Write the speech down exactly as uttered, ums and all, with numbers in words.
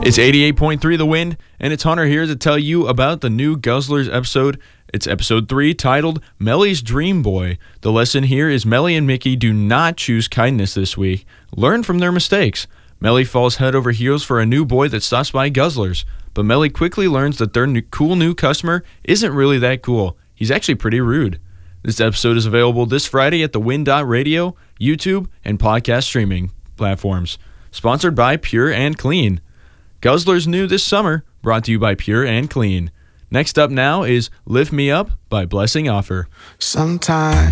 It's eighty-eight point three The Wind, and it's Hunter here to tell you about the new Guzzlers episode. It's episode three, titled Melly's Dream Boy. The lesson here is Melly and Mickey do not choose kindness this week. Learn from their mistakes. Melly falls head over heels for a new boy that stops by Guzzlers, but Melly quickly learns that their new, cool new customer isn't really that cool. He's actually pretty rude. This episode is available this Friday at the Wind dot radio, YouTube, and podcast streaming platforms. Sponsored by Pure and Clean. Guzzlers new this summer, brought to you by Pure and Clean. Next up now is Lift Me Up by Blessing Offer. Sometimes